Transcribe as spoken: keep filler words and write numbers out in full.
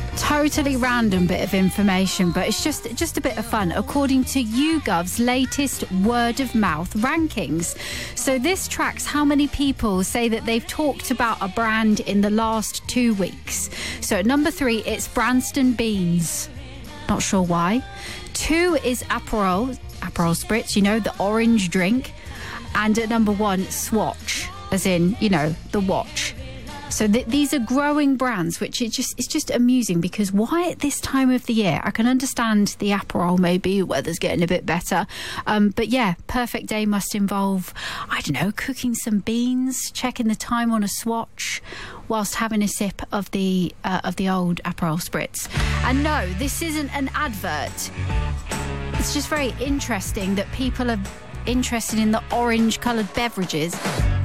Totally random bit of information, but it's just just a bit of fun. According to YouGov's latest word of mouth rankings, so this tracks how many people say that they've talked about a brand in the last two weeks. So at number three, it's Branston Beans. Not sure why. Two is Aperol, Aperol Spritz, you know, the orange drink. And at number one, Swatch, as in, you know, the watch. So th- these are growing brands, which is just it's just amusing, because why at this time of the year? I can understand the Aperol, maybe weather's getting a bit better, um, but yeah, perfect day must involve, I don't know, cooking some beans, checking the time on a Swatch, whilst having a sip of the uh, of the old Aperol Spritz. And no, this isn't an advert. It's just very interesting that people are interested in the orange-coloured beverages.